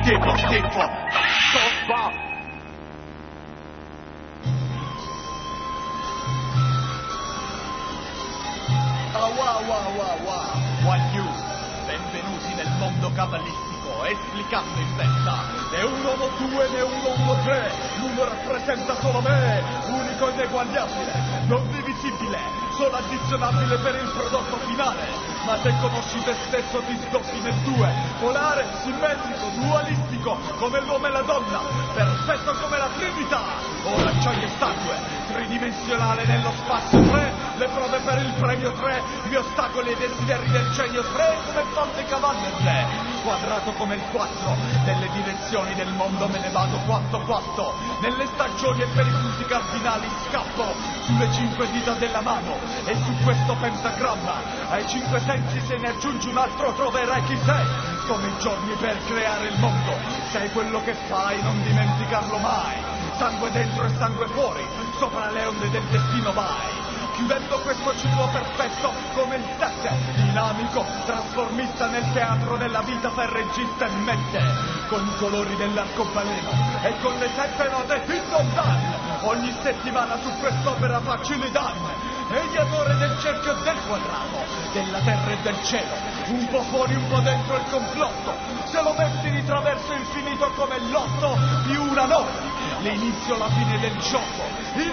Tipo. One you. Benvenuti nel mondo cabalistico, esplicando in festa. Ne uno, no due, ne uno, tre. L'uno rappresenta solo me, unico e ineguagliabile, non divisibile, solo addizionabile per il prodotto finale. Ma se conosci te stesso ti sdoppi nel due, polare, simmetrico, dualistico, come l'uomo e la donna, perfetto come la Trinità. Ora acciaio e sangue, tridimensionale nello spazio 3, le prove per il premio 3, gli ostacoli e i desideri del genio 3, come fonte cavallo 3, quadrato come il 4, nelle direzioni del mondo me ne vado 4, nelle stagioni e per i punti cardinali scappo, sulle 5 dita della mano, e su questo pentagramma, ai 5 sensi se ne aggiunge un altro troverai chi sei, come i giorni per creare il mondo, sei quello che fai, non dimenticarlo mai. Sangue dentro e sangue fuori, sopra le onde del destino vai. Chiudendo questo ciclo perfetto come il 7, dinamico, trasformista nel teatro della vita per regista e mente, con i colori dell'arcobaleno e con le 7 note di Don Dan. Ogni settimana su quest'opera facile Dan. Mediatore del cerchio e del quadrato, della terra e del cielo, un po' fuori, un po' dentro il complotto. Se lo metti di traverso infinito come l'8 più una 9, l'inizio, la fine del gioco, il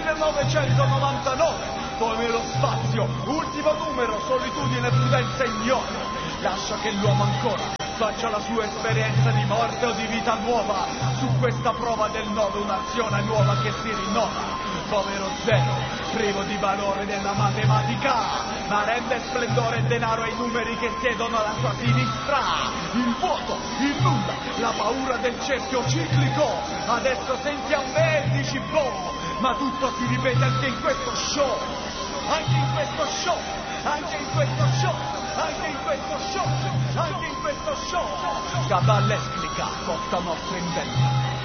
999, come lo spazio, ultimo numero, solitudine, prudenza e ignoto. Lascia che l'uomo ancora faccia la sua esperienza di morte o di vita nuova, su questa prova del 9, un'azione nuova che si rinnova. Povero zero, privo di valore della matematica, ma rende splendore e denaro ai numeri che siedono alla sua sinistra. Il vuoto, il nulla, la paura del cerchio ciclico. Adesso senti a me e dici boh, ma tutto si ripete anche in questo show. Anche in questo show, anche in questo show, anche in questo show, anche in questo show. Caballestica, costa nostra inventa.